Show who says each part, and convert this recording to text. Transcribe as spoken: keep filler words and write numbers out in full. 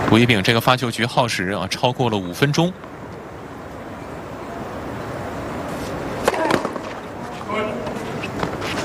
Speaker 1: 吴一丙这个发球局耗时啊超过了五分钟。